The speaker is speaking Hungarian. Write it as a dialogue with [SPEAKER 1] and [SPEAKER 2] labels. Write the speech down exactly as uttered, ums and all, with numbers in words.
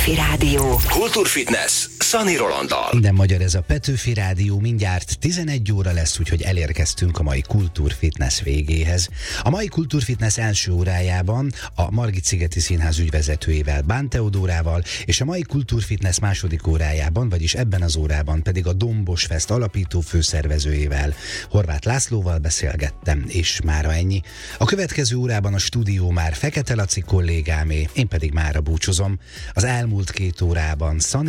[SPEAKER 1] Petőfi Rádió.
[SPEAKER 2] Kultúrfitness Szani Rolanddal.
[SPEAKER 3] Minden magyar, ez a Petőfi Rádió, mindjárt tizenegy óra lesz, úgyhogy elérkeztünk a mai Kultúrfitness végéhez. A mai Kultúrfitness első órájában a Margit-szigeti Színház ügyvezetőjével, Bán Teodórával, és a mai Kultúrfitness második órájában, vagyis ebben az órában pedig a Dombos Fest alapító főszervezőjével, Horváth Lászlóval beszélgettem, és mára ennyi. A következő órában a stúdió már Fekete Laci kollégámé, én pedig mára búcsúzom. Az elmúlt két órában Szani